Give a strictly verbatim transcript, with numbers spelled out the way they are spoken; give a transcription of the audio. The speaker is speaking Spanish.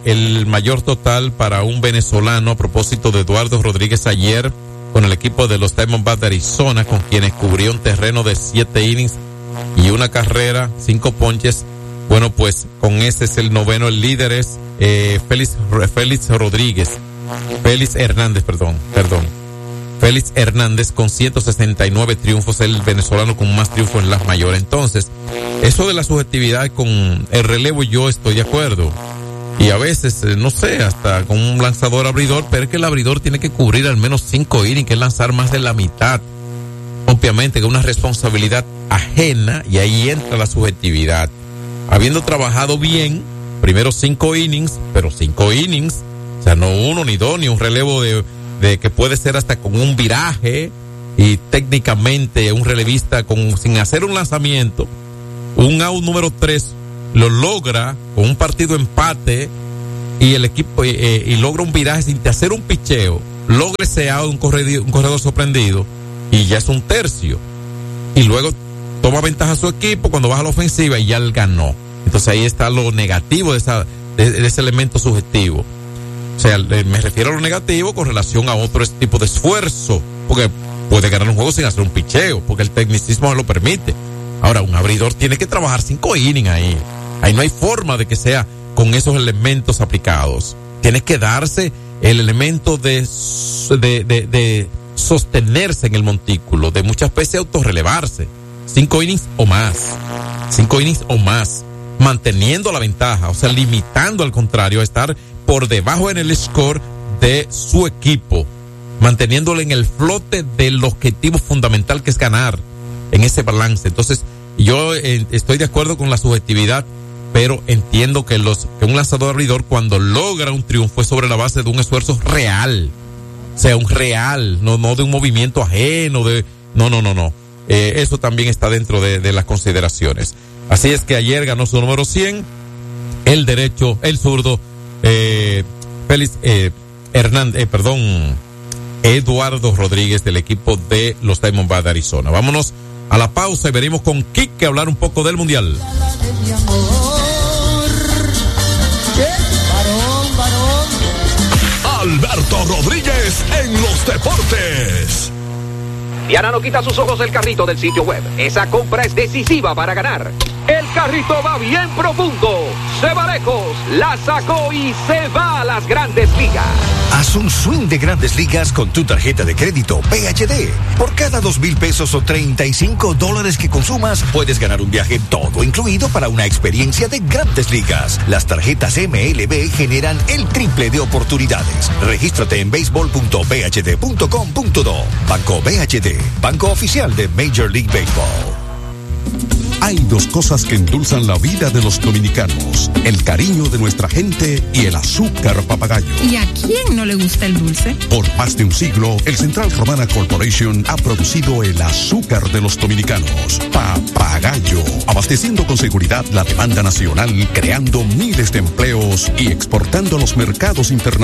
el mayor total para un venezolano a propósito de Eduardo Rodríguez ayer con el equipo de los Diamondbacks de Arizona, con quienes cubrió un terreno de siete innings y una carrera, cinco ponches. Bueno, pues con ese es el noveno. El líder es eh, Félix, Félix Rodríguez, Félix Hernández, perdón, perdón. Félix Hernández con ciento sesenta y nueve triunfos, el venezolano con más triunfos en las mayores. Entonces, eso de la subjetividad con el relevo yo estoy de acuerdo. Y a veces, no sé, hasta con un lanzador abridor, pero es que el abridor tiene que cubrir al menos cinco innings, que es lanzar más de la mitad. Obviamente que es una responsabilidad ajena y ahí entra la subjetividad. Habiendo trabajado bien, primero cinco innings, pero cinco innings, o sea, no uno ni dos, ni un relevo de, de que puede ser hasta con un viraje y técnicamente un relevista con, sin hacer un lanzamiento, un out número tres, lo logra con un partido empate y el equipo eh, y logra un viraje sin hacer un picheo, logra ese out, un corredor, un corredor sorprendido y ya es un tercio y luego toma ventaja a su equipo cuando baja la ofensiva y ya él ganó. Entonces ahí está lo negativo de, esa, de, de ese elemento subjetivo. O sea, me refiero a lo negativo con relación a otro tipo de esfuerzo, porque puede ganar un juego sin hacer un picheo, porque el tecnicismo lo permite. Ahora, un abridor tiene que trabajar cinco innings ahí. Ahí no hay forma de que sea con esos elementos aplicados. Tiene que darse el elemento de, de, de, de sostenerse en el montículo, de muchas veces autorrelevarse. Cinco innings o más. Cinco innings o más. Manteniendo la ventaja, o sea, limitando al contrario a estar por debajo en el score de su equipo. Manteniéndolo en el flote del objetivo fundamental que es ganar en ese balance. Entonces, yo eh, estoy de acuerdo con la subjetividad, pero entiendo que los que un lanzador abridor cuando logra un triunfo es sobre la base de un esfuerzo real. O sea, un real, no, no de un movimiento ajeno, de, no, no, no, no. Eh, eso también está dentro de, de las consideraciones. Así es que ayer ganó su número cien, el derecho, el zurdo, eh, Félix, eh, Hernández, eh, perdón, Eduardo Rodríguez del equipo de los Diamondbacks de Arizona. Vámonos a la pausa y veremos con Quique hablar un poco del Mundial. Alberto Rodríguez en los deportes. Diana no quita sus ojos del carrito del sitio web. Esa compra es decisiva para ganar. El carrito va bien profundo, se va lejos, la sacó y se va a las Grandes Ligas. Haz un swing de Grandes Ligas con tu tarjeta de crédito P H D. Por cada dos mil pesos o treinta y cinco dólares que consumas, puedes ganar un viaje todo incluido para una experiencia de Grandes Ligas. Las tarjetas M L B generan el triple de oportunidades. Regístrate en béisbol punto b h d punto com punto do. Banco B H D, banco oficial de Major League Baseball. Hay dos cosas que endulzan la vida de los dominicanos: el cariño de nuestra gente y el azúcar papagayo. ¿Y a quién no le gusta el dulce? Por más de un siglo, el Central Romana Corporation ha producido el azúcar de los dominicanos, Papagayo, abasteciendo con seguridad la demanda nacional, creando miles de empleos y exportando a los mercados internacionales.